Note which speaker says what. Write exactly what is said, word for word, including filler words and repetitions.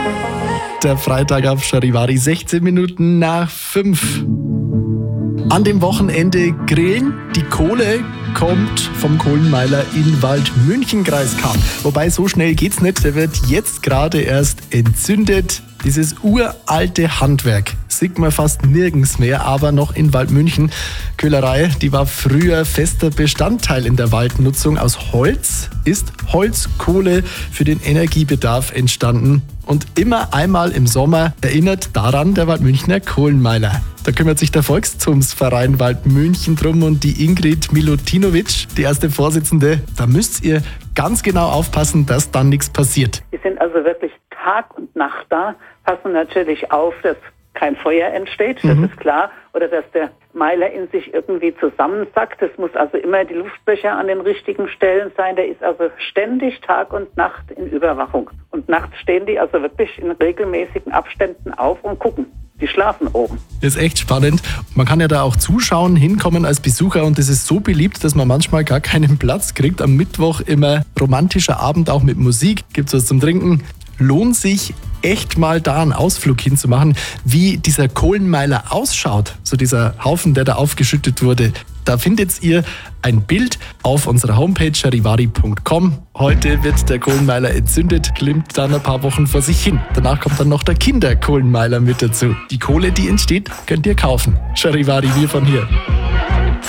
Speaker 1: Der Freitag auf Charivari, sechzehn Minuten nach fünf. An dem Wochenende grillen. Die Kohle kommt vom Kohlenmeiler in Waldmünchenkreiskam. Wobei, so schnell geht's nicht. Der wird jetzt gerade erst entzündet. Dieses uralte Handwerk sieht man fast nirgends mehr, aber noch in Waldmünchen. Köhlerei, die war früher fester Bestandteil in der Waldnutzung. Aus Holz ist Holzkohle für den Energiebedarf entstanden. Und immer einmal im Sommer erinnert daran der Waldmünchner Kohlenmeiler. Da kümmert sich der Volkszumsverein Waldmünchen drum und die Ingrid Milutinovic, die erste Vorsitzende. Da müsst ihr ganz genau aufpassen, dass dann nichts passiert.
Speaker 2: Wir sind also wirklich Tag und Nacht da, passen natürlich auf, dass kein Feuer entsteht, das mhm. ist klar, oder dass der Meiler in sich irgendwie zusammensackt. Es muss also immer die Luftbecher an den richtigen Stellen sein. Der ist also ständig Tag und Nacht in Überwachung. Und nachts stehen die also wirklich in regelmäßigen Abständen auf und gucken. Die schlafen oben.
Speaker 1: Das ist echt spannend. Man kann ja da auch zuschauen, hinkommen als Besucher und das ist so beliebt, dass man manchmal gar keinen Platz kriegt. Am Mittwoch immer romantischer Abend, auch mit Musik, gibt's was zum Trinken. Lohnt sich echt mal da einen Ausflug hinzumachen, wie dieser Kohlenmeiler ausschaut, so dieser Haufen, der da aufgeschüttet wurde. Da findet ihr ein Bild auf unserer Homepage charivari punkt com. Heute wird der Kohlenmeiler entzündet, glimmt dann ein paar Wochen vor sich hin. Danach kommt dann noch der Kinderkohlenmeiler mit dazu. Die Kohle, die entsteht, könnt ihr kaufen. Charivari, wir von hier.